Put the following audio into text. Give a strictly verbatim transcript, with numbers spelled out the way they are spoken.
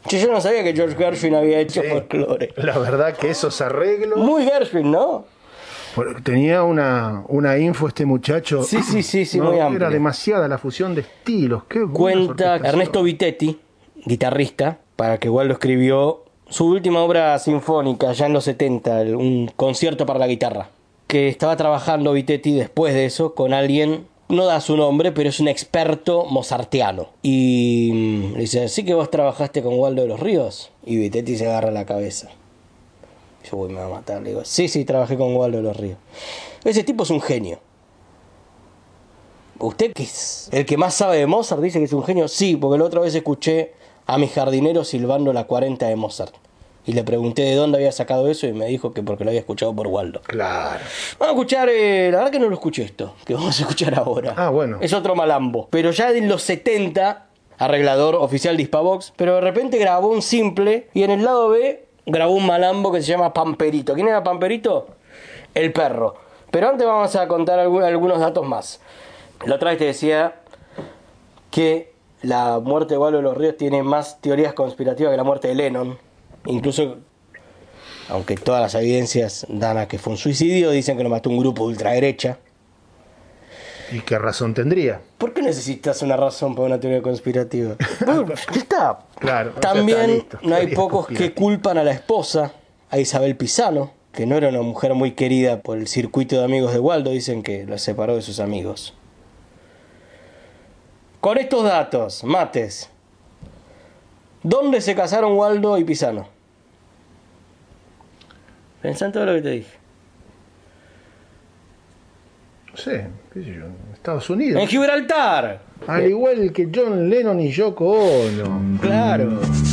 Che, yo no sabía que George Gershwin había hecho Sí. folclore. La verdad que esos arreglos... Muy Gershwin, ¿no? Porque tenía una, una info este muchacho. Sí, sí, sí, sí, No, muy era amplia. demasiada la fusión de estilos. Qué buenas Cuenta orquestaciones. Ernesto Vitetti, guitarrista, para que Waldo escribió su última obra sinfónica, ya en los setenta, el- un concierto para la guitarra. Que estaba trabajando Vitetti después de eso con alguien, no da su nombre, pero es un experto mozartiano. Y mm, le dice, ¿sí que vos trabajaste con Waldo de los Ríos? Y Vitetti se agarra la cabeza. Yo, uy, me va a matar. Le digo, sí, sí, trabajé con Waldo de los Ríos. Ese tipo es un genio. ¿Usted que es el que más sabe de Mozart dice que es un genio? Sí, porque la otra vez escuché a mi jardinero silbando la cuarenta de Mozart. Y le pregunté de dónde había sacado eso y me dijo que porque lo había escuchado por Waldo. Claro. Vamos a escuchar, eh, la verdad que no lo escuché esto, que vamos a escuchar ahora. Ah, bueno. Es otro malambo. Pero ya en los setenta, arreglador oficial de Hispavox, pero de repente grabó un simple y en el lado B grabó un malambo que se llama Pamperito. ¿Quién era Pamperito? El perro. Pero antes vamos a contar algu- algunos datos más. La otra vez te decía que la muerte de Waldo de los Ríos tiene más teorías conspirativas que la muerte de Lennon. Incluso, aunque todas las evidencias dan a que fue un suicidio, dicen que lo mató un grupo de ultraderecha. ¿Y qué razón tendría? ¿Por qué necesitas una razón para una teoría conspirativa? Bueno, ya está. Claro, ya También está, listo. no hay Teoría pocos que conspirativa. culpan a la esposa, a Isabel Pisano, que no era una mujer muy querida por el circuito de amigos de Waldo, dicen que la separó de sus amigos. Con estos datos, mates, ¿dónde se casaron Waldo y Pisano? Pensá en todo lo que te dije. No sé, qué sé yo, en Estados Unidos. En Gibraltar. Al igual que John Lennon y Yoko Ono. Claro.